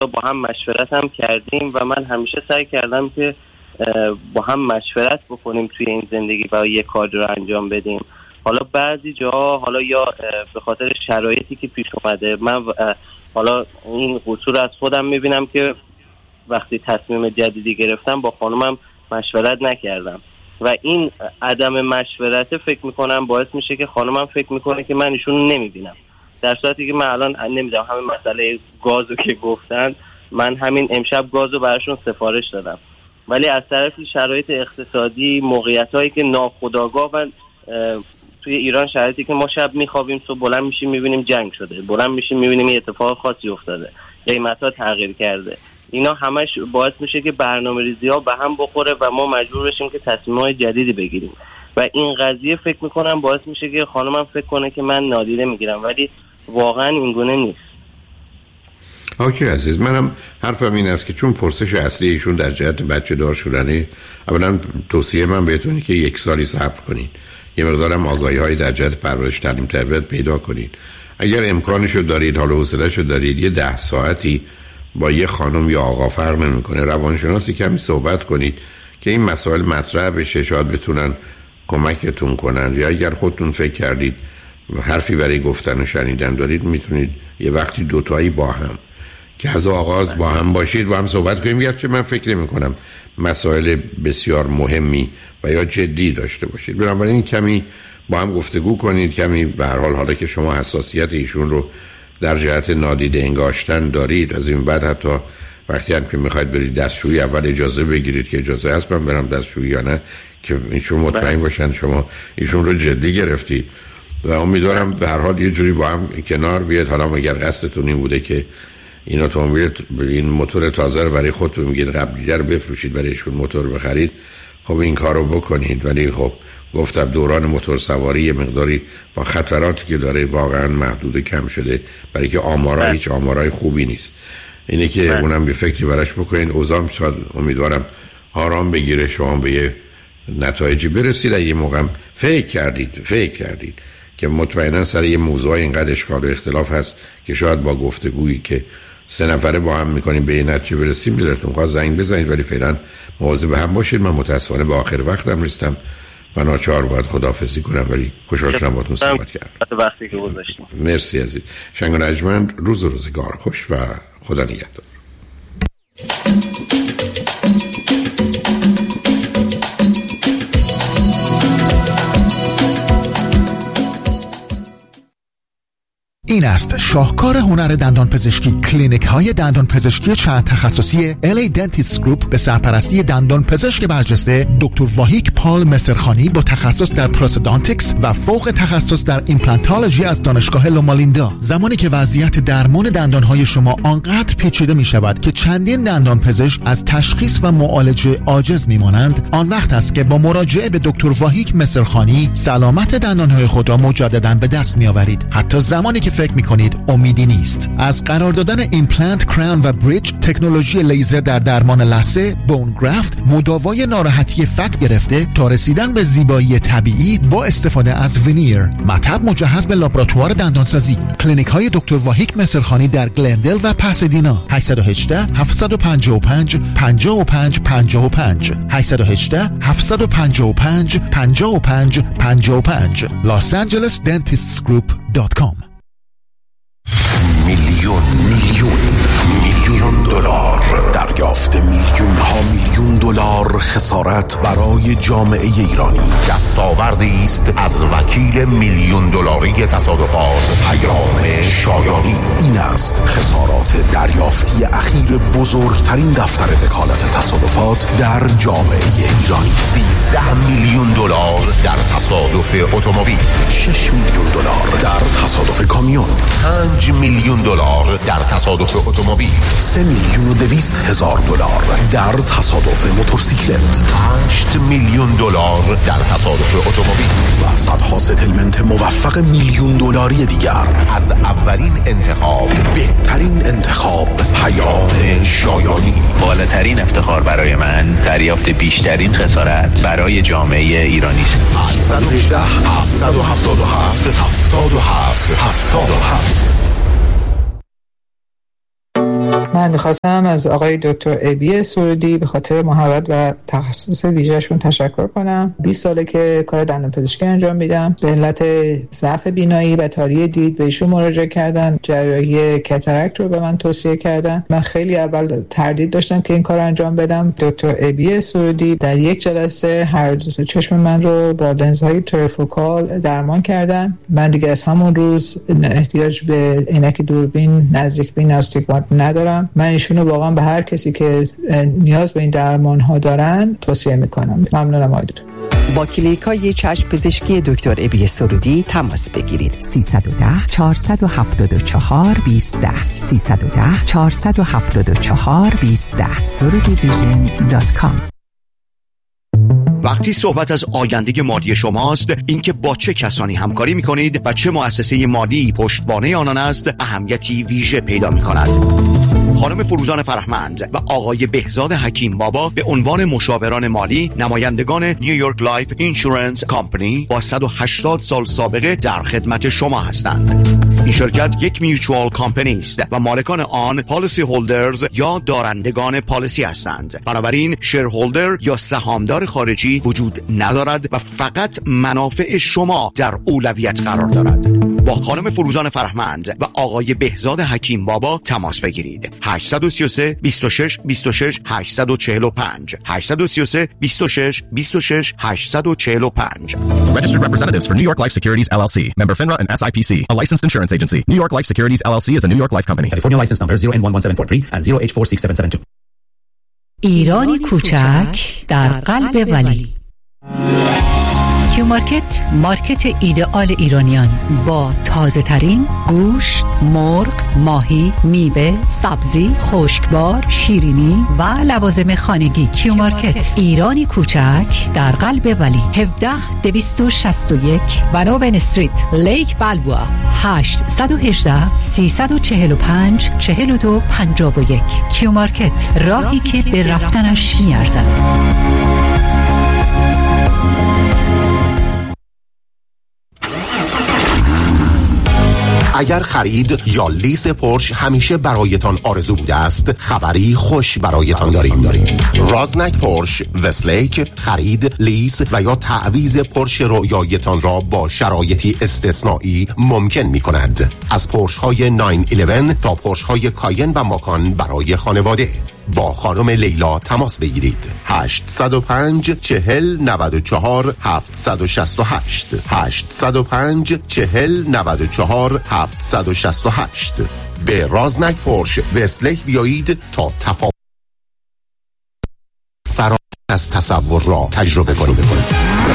با هم مشورت هم کردیم و من همیشه سعی کردم که با هم مشورت بکنیم توی این زندگی و یک کار رو انجام بدیم. حالا بعضی جاها حالا یا به خاطر شرایطی که پیش اومده من حالا این قصور از خودم میبینم که وقتی تصمیم جدیدی گرفتم با خانومم مشورت نکردم و این عدم مشورت فکر میکنم باعث میشه که خانومم فکر میکنه که من ایشون نمیبینم، در صورتی که من الان نمیدونم. همین مسئله گازو که گفتن، من همین امشب گازو براشون سفارش دادم، ولی از طرفی شرایط اقتصادی، موقعیتایی که ناخودآگاه و توی ایران شرایطی که ما شب میخوابیم صبح بلند میشیم میبینیم جنگ شده، بلند میشیم میبینیم یه اتفاق خاصی افتاده، قیمت‌ها تغییر کرده، اینا همش باعث میشه که برنامه‌ریزی‌ها به هم بخوره و ما مجبور بشیم که تصمیم‌های جدیدی بگیریم و این قضیه فکر میکنم باعث میشه که خانمم فکر کنه که من نادیده میگیرم، ولی واقعا اینگونه نیست. اوکی عزیز، منم حرفم این است که چون پرسش اصلی ایشون در جهت بچه دار شدنه، اولا توصیه من بهتونه که 1 سالی صبر کنید، یه مقدارم آگاهی‌های در جهت پرورش تعلیم تربیت پیدا کنید. اگر امکانشو دارید، حال و حوصله‌شو دارید، یه 10 ساعتی با یه خانم یا آقا فرق نمی‌کنه روانشناسی کمی صحبت کنید که این مسائل مطرح بشه، شاید بتونن کمکتون کنن، یا اگر خودتون فکر کردید حرفی برای گفتن و شنیدن دارید، میتونید یه وقتی دوتایی با هم که از آغاز با هم باشید، با هم صحبت کنیم. یا که من فکر نمی‌کنم مسائل بسیار مهمی و یا جدی داشته باشید، بنابراین کمی با هم گفتگو کنید، کمی به هر حال حالا که شما حساسیت ایشون رو در جهت نادیده انگاشتن دارید، از این بعد حتی وقتی هم که میخواید برید دستشویی اول اجازه بگیرید که اجازه هست من برم دستشویی یا نه، که ایشون مطمئن باشن شما ایشون رو جدی گرفتید و امیدوارم به هر حال یه جوری با هم کنار بیاد. حالا اگر قصدتون این بوده که این اتومبیل، این موتور تازه رو برای خودتون میگید قبلی‌تر رو بفروشید برای ایشون موتور بخرید، خب این کارو بکنید، ولی خب گفتم دوران موتور سواری یه مقداری با خطراتی که داره واقعا محدود کم شده، برای که آمارا هیچ آمارای خوبی نیست. اینه که اونم به فکری براش بکنین. اوضاع شاید امیدوارم آرام بگیره، شما به یه نتایجی برسید. یه موقع فکر کردید که مطمئنا سر یه موضوع اینقدر اشکال و اختلاف هست که شاید با گفتگویی که 3 نفره با هم میکنیم به این نتیجه برسیم، دلتون خواست زنگ بزنید، ولی فعلا مواظب هم باشید. من متاسفانه به آخر وقتم رسیدم و ناچار باید خداحافظی کنم، ولی خوشحال شدم باهاتون صحبت کردم. وقتی که گذاشتیم. مرسی عزیز. شنگ و نجمن، روز و روزگار خوش و خدا نگهدار. این است شاهکار هنر دندان پزشکی. کلینیک های دندان پزشکی چند تخصصی LA Dentist Group به سرپرستی دندان پزشک برجسته دکتر واهیک پال مصرخانی با تخصص در پروستودانتیکس و فوق تخصص در ایمپلانتولوژی از دانشگاه لومالیندا. زمانی که وضعیت درمان دندان های شما آنقدر پیچیده می شود که چندین دندان پزشک از تشخیص و معالجه عاجز می مانند، آن وقت است که با مراجعه به دکتر واهیک مصرخانی سلامت دندان های خود را مجددا به دست می آورید، حتی زمانی که فکر می‌کنید امیدی نیست. از قرار دادن ایمپلنت، کراون و بریج، تکنولوژی لیزر در درمان لثه، بون گرافت، مداوای ناراحتی فک گرفته تا رسیدن به زیبایی طبیعی با استفاده از ونیر. مطب مجهز به لابراتوار دندانسازی. کلینیک های دکتر واهیک مصرخانی در گلندل و پاسادینا. 818 755 55 55 818 755 55 55 losangelesdentistsgroup.com. میلیون دلار دریافت، میلیون ها میلیون دلار خسارت برای جامعه ایرانی. دستاوردی است از وکیل میلیون دلاری تصادفات پیام شایانی. این است خسارات دریافتی اخیر بزرگترین دفتر وکالت تصادفات در جامعه ایرانی. 13 میلیون دلار در تصادف اتومبیل، 6 میلیون دلار در تصادف کامیون، 5 میلیون دلار در تصادف اتومبیل، 3,200,000 دلار در تصادف موتورسیکلت، 8 میلیون دلار در تصادف اتومبیل و صدها ستلمنت موفق میلیون دلاری دیگر. از اولین انتخاب، بهترین انتخاب، پیام شایانی. بالاترین افتخار برای من دریافت بیشترین خسارت برای جامعه ایرانی است. 818 777 77 77. من میخواستم از آقای دکتر ابی سرودی به خاطر محبت و تخصص ویژه‌شون تشکر کنم. 20 ساله که کار دندانپزشکی انجام میدم. به علت ضعف بینایی و تاری دید به ایشون مراجعه کردم. جراحی کاتاراکت رو به من توصیه کردن. من خیلی اول تردید داشتم که این کار انجام بدم. دکتر ابی سرودی در یک جلسه هر دو چشم من رو با لنزهای تریفوکال درمان کردن. من دیگه از همون روز احتیاج به عینک دوربین، نزدیک بین، استیگمات ندارم. من ایشونو واقعا به هر کسی که نیاز به این درمان ها دارن توصیه میکنم. ممنونم آقای دکتر. با کلینیکای چشم پزشکی دکتر ابی سرودی تماس بگیرید. 310 474 2010 310 474 2010 surudivision.com. وقتی صحبت از آینده مالی شماست، اینکه با چه کسانی همکاری می‌کنید و چه مؤسسه مالی پشتوانه آنان است، اهمیتی ویژه پیدا می‌کند. خانم فروزان فرهمند و آقای بهزاد حکیم بابا به عنوان مشاوران مالی نمایندگان نیویورک لایف اینشورنس کامپانی با 180 سال سابقه در خدمت شما هستند. این شرکت یک میوچوال کامپانی است و مالکان آن پالیسی هولدرز یا دارندگان پالیسی هستند. بنابراین شیرهولدر یا سهامدار خارجی وجود ندارد و فقط منافع شما در اولویت قرار دارد. با خانم فروزان فرهمند و آقای بهزاد حکیم بابا تماس بگیرید. 833 26 26 845 833 26 26 845. Registered representatives for New York Life Securities LLC, member FINRA and SIPC, a licensed insurance agency. New York Life Securities LLC is a New York Life company. California license number 0N11743 and 0H46772. ایرانی کوچک در قلب ولی. کیو مارکت، مارکت ایدئال ایرانیان با تازه ترین گوشت، مرغ، ماهی، میوه، سبزی، خشکبار، شیرینی و لوازم خانگی. کیو مارکت، ایرانی کوچک در قلب ولی. 17261 بنوون استریت، لیک بالبوا. 818 345 4251. کیو مارکت، راهی که به رفتنش میارزد. اگر خرید یا لیز پورش همیشه برایتان آرزو بوده است، خبری خوش برایتان داریم. رازنک پورش وستلیک خرید، لیز و یا تعویض پورش رویایتان را با شرایطی استثنایی ممکن می کند. از پورش های 911 تا پورش های کاین و ماکان برای خانواده. با خانم لیلا تماس بگیرید. 805 40 94 768 805 40 94 768. به رازنک پورش وستلیک بیایید تا تفاوت فراتر از تصور را تجربه کنید.